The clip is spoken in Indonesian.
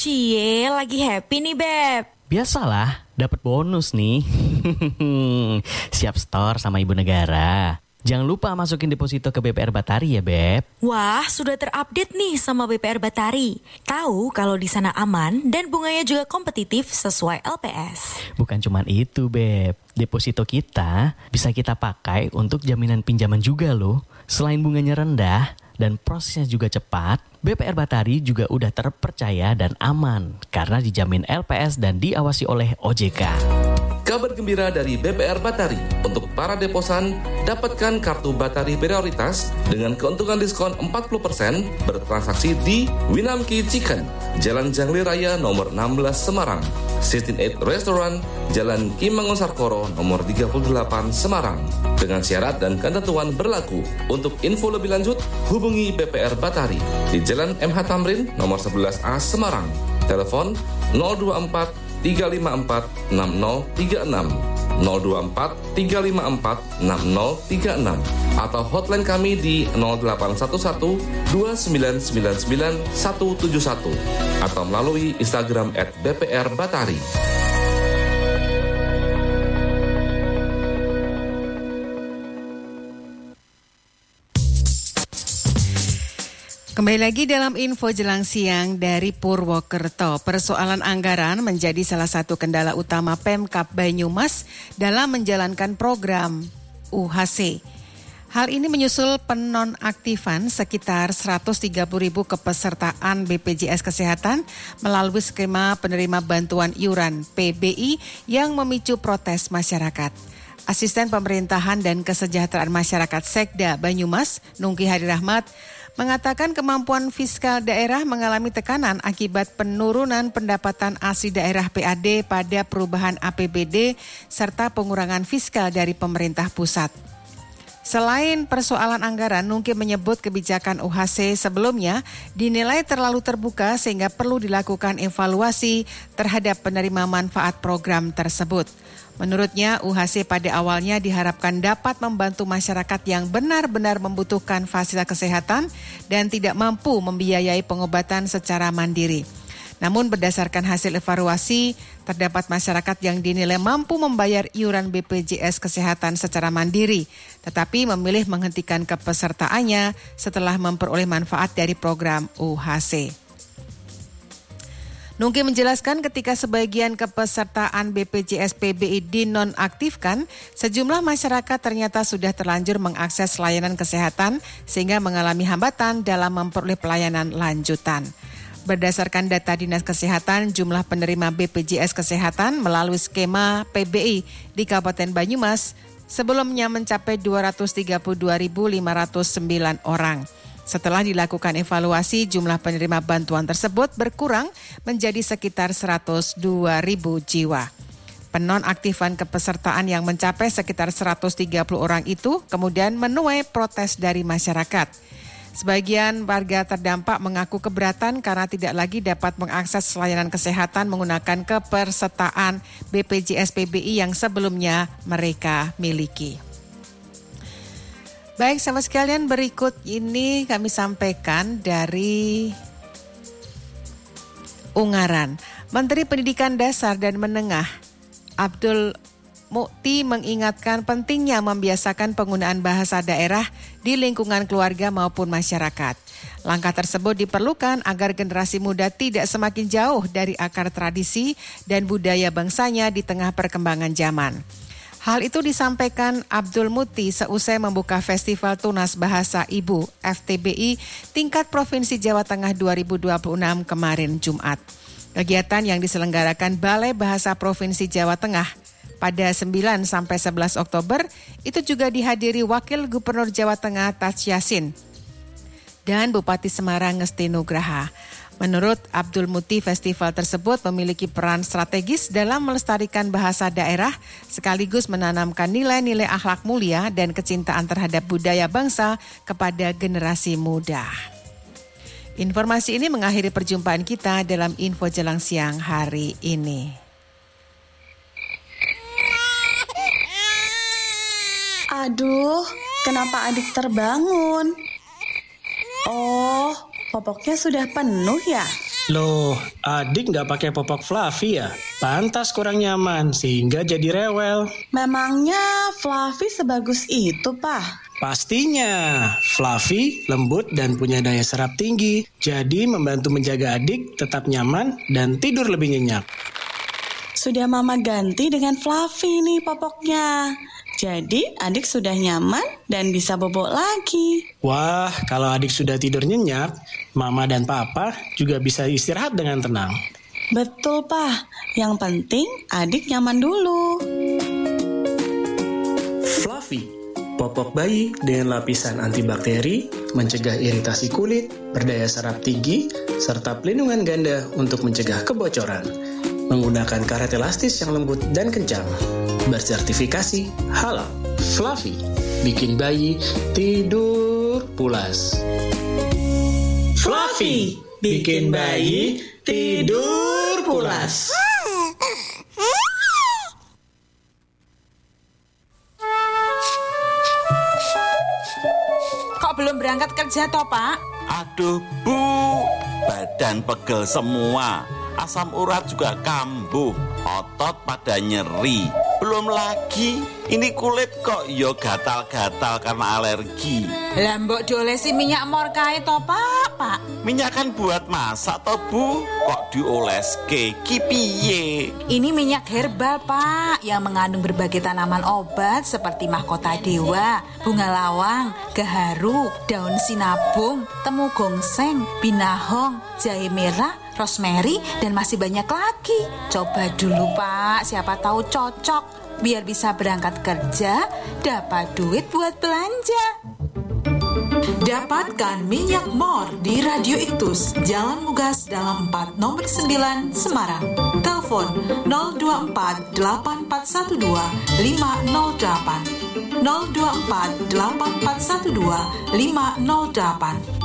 Cie, lagi happy nih, Beb. Biasalah, dapat bonus nih. Siap store sama Ibu Negara. Jangan lupa masukin deposito ke BPR Batari ya, Beb. Wah, sudah terupdate nih sama BPR Batari. Tahu kalau di sana aman dan bunganya juga kompetitif sesuai LPS. Bukan cuma itu, Beb. Deposito kita bisa kita pakai untuk jaminan pinjaman juga loh. Selain bunganya rendah dan prosesnya juga cepat, BPR Batari juga udah terpercaya dan aman karena dijamin LPS dan diawasi oleh OJK. Kabar gembira dari BPR Batari. Untuk para deposan, dapatkan kartu Batari prioritas dengan keuntungan diskon 40% bertransaksi di Winamki Chicken, Jalan Jangli Raya nomor 16 Semarang, 168 Restaurant, Jalan Ki Mangun-Sarkoro nomor 38 Semarang. Dengan syarat dan ketentuan berlaku. Untuk info lebih lanjut, hubungi BPR Batari di Jalan MH Tamrin nomor 11A Semarang. Telepon 024 354 6036 024 354 6036 atau hotline kami di 0811 2999 171 atau melalui Instagram @bprbatari. Kembali lagi dalam info jelang siang dari Purwokerto. Persoalan anggaran menjadi salah satu kendala utama Pemkab Banyumas dalam menjalankan program UHC. Hal ini menyusul penonaktifan sekitar 130.000 kepesertaan BPJS Kesehatan melalui skema penerima bantuan iuran PBI yang memicu protes masyarakat. Asisten Pemerintahan dan Kesejahteraan Masyarakat Sekda Banyumas, Nungki Hari Rahmat, mengatakan kemampuan fiskal daerah mengalami tekanan akibat penurunan pendapatan asli daerah PAD pada perubahan APBD serta pengurangan fiskal dari pemerintah pusat. Selain persoalan anggaran, Nungki menyebut kebijakan UHC sebelumnya dinilai terlalu terbuka sehingga perlu dilakukan evaluasi terhadap penerima manfaat program tersebut. Menurutnya, UHC pada awalnya diharapkan dapat membantu masyarakat yang benar-benar membutuhkan fasilitas kesehatan dan tidak mampu membiayai pengobatan secara mandiri. Namun berdasarkan hasil evaluasi, terdapat masyarakat yang dinilai mampu membayar iuran BPJS Kesehatan secara mandiri, tetapi memilih menghentikan kepesertaannya setelah memperoleh manfaat dari program UHC. Nungki menjelaskan ketika sebagian kepesertaan BPJS PBI dinonaktifkan, sejumlah masyarakat ternyata sudah terlanjur mengakses layanan kesehatan sehingga mengalami hambatan dalam memperoleh pelayanan lanjutan. Berdasarkan data Dinas Kesehatan, jumlah penerima BPJS Kesehatan melalui skema PBI di Kabupaten Banyumas sebelumnya mencapai 232.509 orang. Setelah dilakukan evaluasi, jumlah penerima bantuan tersebut berkurang menjadi sekitar 102.000 jiwa. Penonaktifan kepesertaan yang mencapai sekitar 130 orang itu kemudian menuai protes dari masyarakat. Sebagian warga terdampak mengaku keberatan karena tidak lagi dapat mengakses layanan kesehatan menggunakan kepesertaan BPJS PBI yang sebelumnya mereka miliki. Baik, sahabat sekalian, berikut ini kami sampaikan dari Ungaran. Menteri Pendidikan Dasar dan Menengah Abdul Mukti mengingatkan pentingnya membiasakan penggunaan bahasa daerah di lingkungan keluarga maupun masyarakat. Langkah tersebut diperlukan agar generasi muda tidak semakin jauh dari akar tradisi dan budaya bangsanya di tengah perkembangan zaman. Hal itu disampaikan Abdul Mukti seusai membuka Festival Tunas Bahasa Ibu FTBI tingkat Provinsi Jawa Tengah 2026 kemarin Jumat. Kegiatan yang diselenggarakan Balai Bahasa Provinsi Jawa Tengah pada 9 sampai 11 Oktober itu juga dihadiri Wakil Gubernur Jawa Tengah Taj Yassin dan Bupati Semarang Ngesti Nugraha. Menurut Abdul Mukti, festival tersebut memiliki peran strategis dalam melestarikan bahasa daerah sekaligus menanamkan nilai-nilai akhlak mulia dan kecintaan terhadap budaya bangsa kepada generasi muda. Informasi ini mengakhiri perjumpaan kita dalam Info Jelang Siang hari ini. Aduh, kenapa adik terbangun? Oh, popoknya sudah penuh ya? Loh, adik nggak pakai popok Fluffy ya? Pantas kurang nyaman sehingga jadi rewel. Memangnya Fluffy sebagus itu, Pak? Pastinya, Fluffy lembut dan punya daya serap tinggi. Jadi membantu menjaga adik tetap nyaman dan tidur lebih nyenyak. Sudah Mama ganti dengan Fluffy nih popoknya. Jadi adik sudah nyaman dan bisa bobok lagi. Wah, kalau adik sudah tidur nyenyak, Mama dan Papa juga bisa istirahat dengan tenang. Betul, Pak. Yang penting adik nyaman dulu. Fluffy, popok bayi dengan lapisan antibakteri, mencegah iritasi kulit, berdaya serap tinggi, serta pelindungan ganda untuk mencegah kebocoran. Menggunakan karet elastis yang lembut dan kencang. Bersertifikasi halal. Fluffy, bikin bayi tidur pulas. Fluffy, bikin bayi tidur pulas. Kok belum berangkat kerja toh, Pak? Aduh, Bu, badan pegel semua. Asam urat juga kambuh, otot pada nyeri. Belum lagi, ini kulit kok yo gatal-gatal karena alergi. Lah mbok diolesi minyak mor kae to, Pak? Minyak kan buat masak toh, Bu. Kok dioleske ki piye? Ini minyak herbal, Pak, yang mengandung berbagai tanaman obat seperti mahkota dewa, bunga lawang, gaharu, daun sinabung, temu gongseng, binahong, jahe merah, rosemary, dan masih banyak lagi. Coba dulu, Pak, siapa tahu cocok. Biar bisa berangkat kerja, dapat duit buat belanja. Dapatkan minyak mor di Radio Iktus, Jalan Mugas Dalam 4 nomor 9 Semarang. Telepon 024 8412 508 024 8412 508.